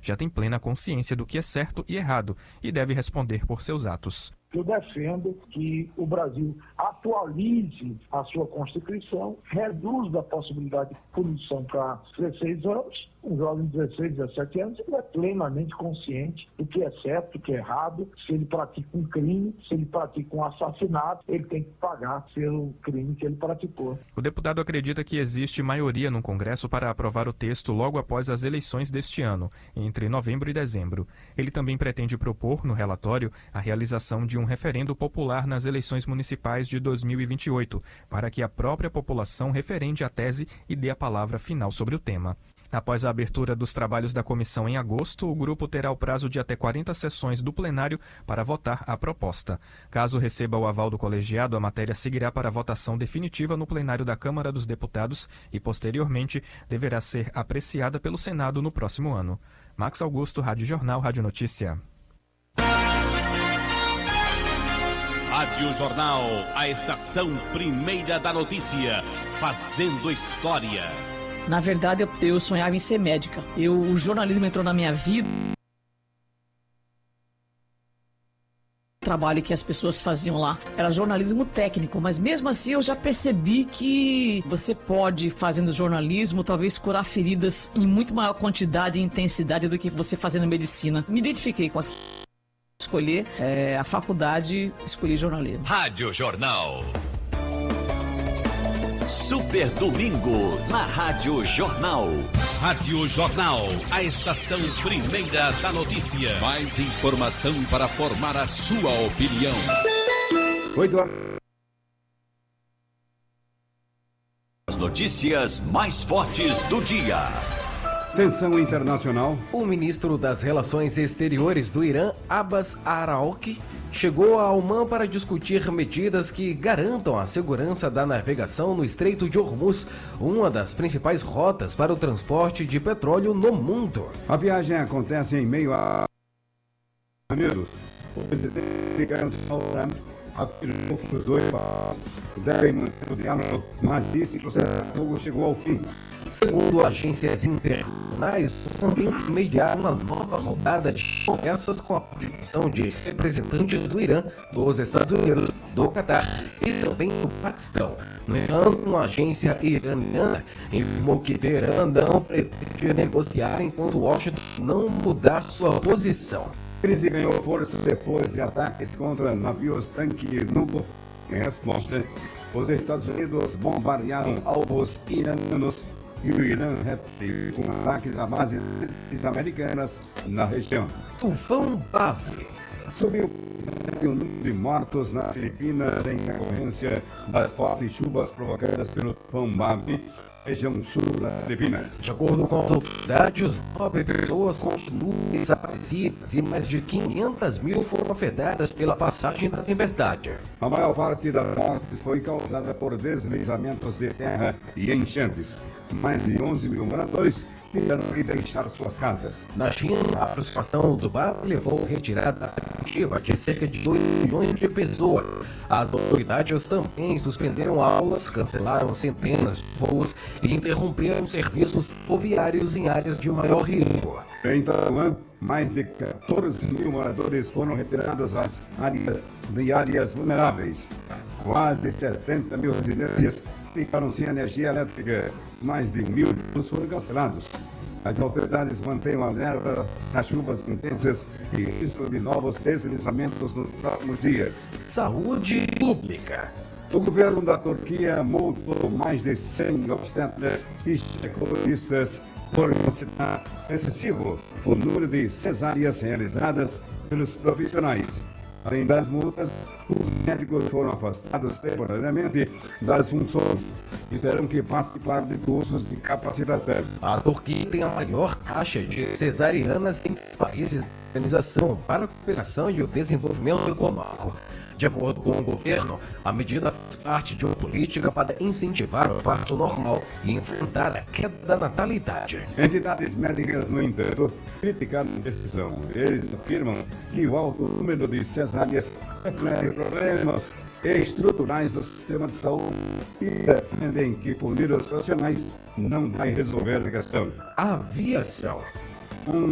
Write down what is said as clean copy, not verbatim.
já tem plena consciência do que é certo e errado e deve responder por seus atos. Eu defendo que o Brasil atualize a sua Constituição, reduza a possibilidade de punição para 16 anos. Um jovem de 16, 17 anos, ele é plenamente consciente do que é certo, do que é errado. Se ele pratica um crime, se ele pratica um assassinato, ele tem que pagar pelo crime que ele praticou. O deputado acredita que existe maioria no Congresso para aprovar o texto logo após as eleições deste ano, entre novembro e dezembro. Ele também pretende propor, no relatório, a realização de um referendo popular nas eleições municipais de 2028, para que a própria população referende a tese e dê a palavra final sobre o tema. Após a abertura dos trabalhos da comissão em agosto, o grupo terá o prazo de até 40 sessões do plenário para votar a proposta. Caso receba o aval do colegiado, a matéria seguirá para votação definitiva no plenário da Câmara dos Deputados e, posteriormente, deverá ser apreciada pelo Senado no próximo ano. Max Augusto, Rádio Jornal, Rádio Notícia. Rádio Jornal, a estação primeira da notícia, fazendo história. Na verdade, eu sonhava em ser médica. O jornalismo entrou na minha vida. O trabalho que as pessoas faziam lá era jornalismo técnico, mas mesmo assim eu já percebi que você pode, fazendo jornalismo, talvez curar feridas em muito maior quantidade e intensidade do que você fazendo medicina. Me identifiquei com aquilo. Escolher a faculdade, escolhi jornalismo. Rádio Jornal. Super Domingo na Rádio Jornal. Rádio Jornal, a estação primeira da notícia. Mais informação para formar a sua opinião. 8 horas. As notícias mais fortes do dia. Tensão internacional. O ministro das Relações Exteriores do Irã, Abbas Araoque, chegou a Omã para discutir medidas que garantam a segurança da navegação no Estreito de Hormuz, uma das principais rotas para o transporte de petróleo no mundo. A viagem acontece em meio a Unidos. O presidente Donald Trump afirmou que os dois devem manter o diálogo, mas disse que o jogo chegou ao fim. Segundo agências internacionais, também mediaram uma nova rodada de conversas com a participação de representantes do Irã, dos Estados Unidos, do Catar e também do Paquistão. No entanto, uma agência iraniana informou que Teherã não pretende negociar enquanto Washington não mudar sua posição. A crise ganhou força depois de ataques contra navios-tanque no Golfo. Em resposta, os Estados Unidos bombardearam alvos iranianos e o Irã repetiu com ataques a bases americanas na região. Tufão Bave. Subiu o número de mortos nas Filipinas em decorrência das fortes chuvas provocadas pelo tufão Bave, região sul das Filipinas. De acordo com as autoridades, 9 pessoas continuam desaparecidas e mais de 500 mil foram afetadas pela passagem da tempestade. A maior parte das mortes foi causada por deslizamentos de terra e enchentes. Mais de 11 mil moradores tiveram que deixar suas casas. Na China, a aproximação do Bave levou a retirada preventiva de cerca de 2 milhões de pessoas. As autoridades também suspenderam aulas, cancelaram centenas de voos e interromperam serviços rodoviários em áreas de maior risco. Em Taiwan, mais de 14 mil moradores foram retirados às áreas vulneráveis. Quase 70 mil residências ficaram sem energia elétrica. Mais de 1.000 foram cancelados. As autoridades mantêm o alerta das chuvas intensas e risco de novos deslizamentos nos próximos dias. Saúde pública. O governo da Turquia multou mais de 100 obstetras e ginecologistas por considerar excessivo o número de cesáreas realizadas pelos profissionais. Além das multas, os médicos foram afastados temporariamente das funções e terão que participar de cursos de capacitação. A Turquia tem a maior taxa de cesarianas entre os países da Organização para a Cooperação e o Desenvolvimento Econômico. De acordo com o governo, a medida faz parte de uma política para incentivar o parto normal e enfrentar a queda da natalidade. Entidades médicas, no entanto, criticaram a decisão. Eles afirmam que o alto número de cesáreas reflete problemas estruturais do sistema de saúde e defendem que punir os profissionais não vai resolver a questão. Aviação.